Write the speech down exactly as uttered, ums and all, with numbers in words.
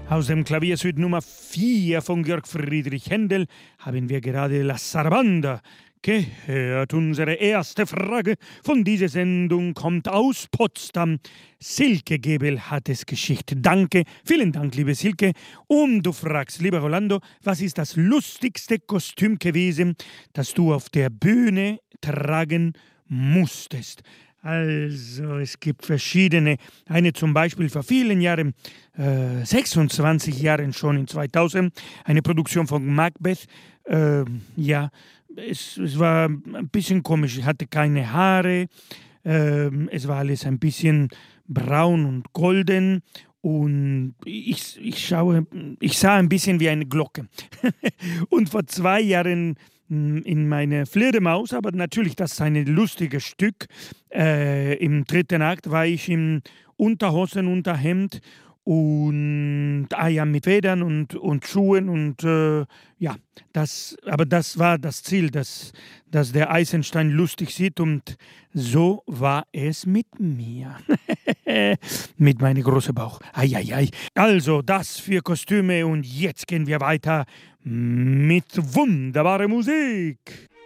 Aus dem Klaviersuite Nummer vier von Georg Friedrich Händel haben wir gerade La Sarabanda gehört. Unsere erste Frage von dieser Sendung kommt aus Potsdam. Silke Gebel hat es geschickt. Danke, vielen Dank, liebe Silke. Und du fragst, lieber Rolando, was ist das lustigste Kostüm gewesen, das du auf der Bühne tragen musstest? Also, es gibt verschiedene. Eine zum Beispiel vor vielen Jahren, äh, sechsundzwanzig Jahren schon in zweitausend, eine Produktion von Macbeth. Äh, ja, es, es war ein bisschen komisch. Ich hatte keine Haare. Äh, es war alles ein bisschen braun und golden. Und ich, ich, schaue, ich sah ein bisschen wie eine Glocke. Und vor zwei Jahren in meine Fledermaus, aber natürlich, das ist ein lustiges Stück. Äh, Im dritten Akt war ich in Unterhosen, Unterhemd und Eier mit Federn und, und Schuhen und äh, ja, das, aber das war das Ziel, dass, dass der Eisenstein lustig sieht und so war es mit mir. Mit meinem großen Bauch. Ei, ei, ei. Also das für Kostüme und jetzt gehen wir weiter mit wunderbarer Musik.